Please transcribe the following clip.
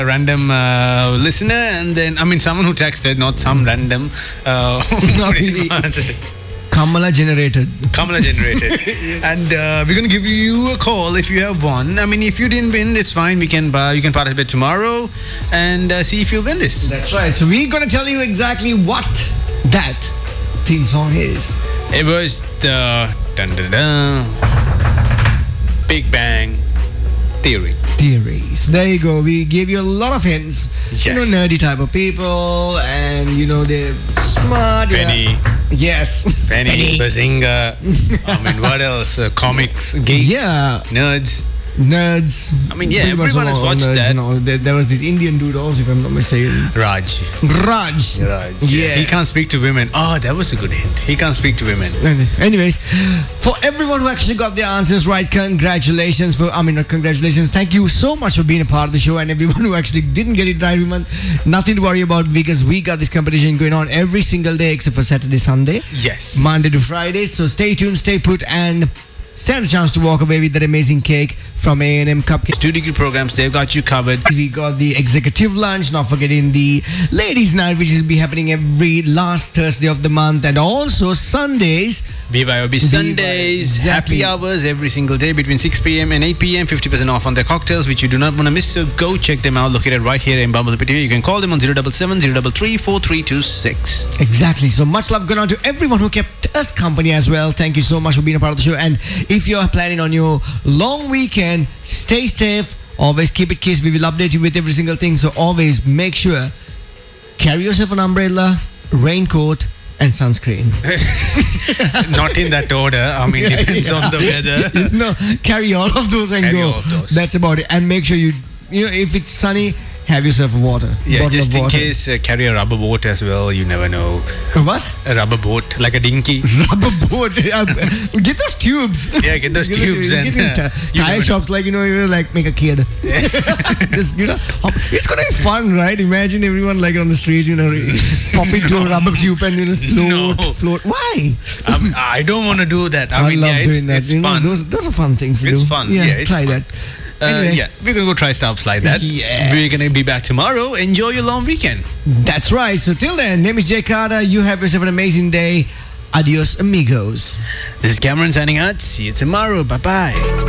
a random listener, and then someone who texted, not some random. Not really. Kamala generated. Yes. And we're gonna give you a call if you have won. If you didn't win, it's fine. You can participate tomorrow and see if you'll win this. That's right. So we're gonna tell you exactly what that theme song is. It was the Big Bang Theories. There you go. We gave you a lot of hints. Yes. Nerdy type of people, and they're smart. Penny. Yeah. Yes. Penny. Bazinga. What else? Comics, geeks, nerds. Everyone has watched that. There was this Indian dude also, if I'm not mistaken. Raj. Yes. He can't speak to women. Oh, that was a good hint. He can't speak to women. Anyways, for everyone who actually got the answers right, congratulations. Not congratulations. Thank you so much for being a part of the show, and everyone who actually didn't get it right, everyone, nothing to worry about because we got this competition going on every single day except for Saturday, Sunday. Yes. Monday to Friday. So stay tuned, stay put, and stand a chance to walk away with that amazing cake from A&M Cupcake. 2 degree programs, they've got you covered. We got the executive lunch, not forgetting the ladies' night, which is be happening every last Thursday of the month, and also Sundays. BYOB Sundays, exactly. Happy hours every single day between 6 p.m. and 8 p.m. 50% off on their cocktails, which you do not want to miss. So go check them out. Located right here in Bumblebee TV. You can call them on 077 033 4326. Exactly. So much love going on to everyone who kept us company as well. Thank you so much for being a part of the show. And if you're planning on your long weekend, stay safe. Always keep it kiss. We will update you with every single thing. So always make sure carry yourself an umbrella, raincoat, and sunscreen. Not in that order. Depends on the weather. No, carry all of those and Carry go. all of those. That's about it. And make sure you if it's sunny, have yourself a water. Yeah, bottle just of in water. case, carry a rubber boat as well. You never know. What? A rubber boat, like a dinghy. Rubber boat. Get those tubes. Yeah, get those tubes and tire shops, you make a kid. Just it's gonna be fun, right? Imagine everyone on the streets, pop into a rubber tube and float. Why? I don't want to do that. I love doing that. It's fun. Those are fun things to do. It's fun. Yeah, it's try fun. that. Anyway. We're gonna go try stuff like that. Yes. We're gonna be back tomorrow. Enjoy your long weekend. That's right. So till then, name is Jay Carter. You have yourself an amazing day. Adios, amigos. This is Cameron signing out. See you tomorrow. Bye bye.